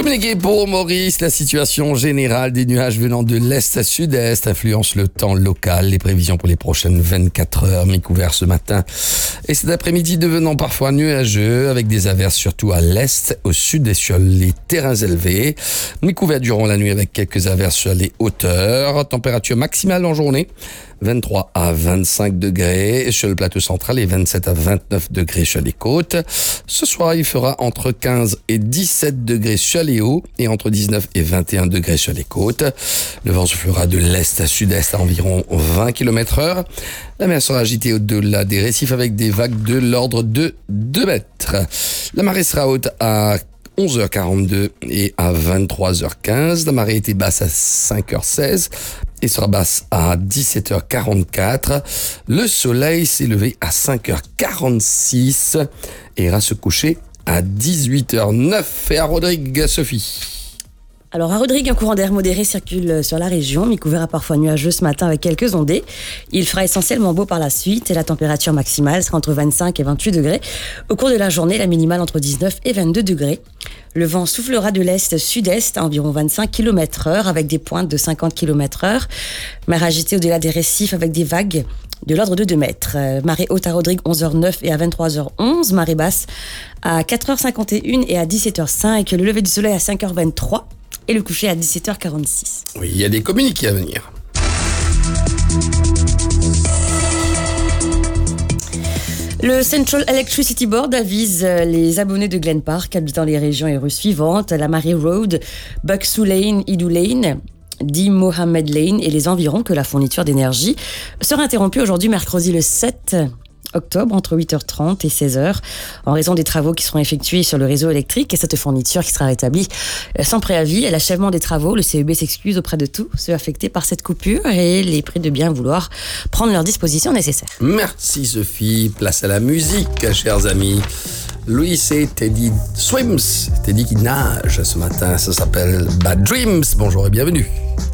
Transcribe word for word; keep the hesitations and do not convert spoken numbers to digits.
Communiqué pour Maurice, la situation générale des nuages venant de l'est à sud-est influence le temps local. Les prévisions pour les prochaines vingt-quatre heures, mi-couvert ce matin et cet après-midi devenant parfois nuageux avec des averses surtout à l'est, au sud et sur les terrains élevés. Mi-couvert durant la nuit avec quelques averses sur les hauteurs. Température maximale en journée, vingt-trois à vingt-cinq degrés sur le plateau central et vingt-sept à vingt-neuf degrés sur les côtes. Ce soir, il fera entre quinze et dix-sept degrés sur les hauts et entre dix-neuf et vingt et un degrés sur les côtes. Le vent soufflera de l'est à sud-est à environ vingt kilomètres heure. La mer sera agitée au-delà des récifs avec des vagues de l'ordre de deux mètres. La marée sera haute à onze heures quarante-deux et à vingt-trois heures quinze. La marée était basse à cinq heures seize et sera basse à dix-sept heures quarante-quatre. Le soleil s'est levé à cinq heures quarante-six et ira se coucher à dix-huit heures neuf. Et à Rodrigue, Sophie. Alors à Rodrigue, un courant d'air modéré circule sur la région, mi-couvert à parfois nuageux ce matin avec quelques ondées. Il fera essentiellement beau par la suite et la température maximale sera entre vingt-cinq et vingt-huit degrés. Au cours de la journée, la minimale entre dix-neuf et vingt-deux degrés. Le vent soufflera de l'est-sud-est à environ vingt-cinq kilomètres heure avec des pointes de cinquante kilomètres heure. Mer agitée au-delà des récifs avec des vagues de l'ordre de deux mètres. Euh, marée haute à Rodrigue, onze heures neuf et à vingt-trois heures onze. Marée basse à quatre heures cinquante et un et à dix-sept heures cinq. Le lever du soleil à cinq heures vingt-trois et le coucher à dix-sept heures quarante-six. Oui, il y a des communiqués à venir. Le Central Electricity Board avise les abonnés de Glen Park habitant les régions et rues suivantes, la Mary Road, Buxu Lane, Idou Lane, dit Mohammed Lane et les environs que la fourniture d'énergie sera interrompue aujourd'hui mercredi le sept octobre entre huit heures trente et seize heures en raison des travaux qui seront effectués sur le réseau électrique et cette fourniture qui sera rétablie sans préavis. À l'achèvement des travaux, le C E B s'excuse auprès de tous ceux affectés par cette coupure et les prie de bien vouloir prendre leurs dispositions nécessaires. Merci Sophie, place à la musique, chers amis. Louis et Teddy Swims, Teddy qui nage ce matin, ça s'appelle Bad Dreams. Bonjour et bienvenue.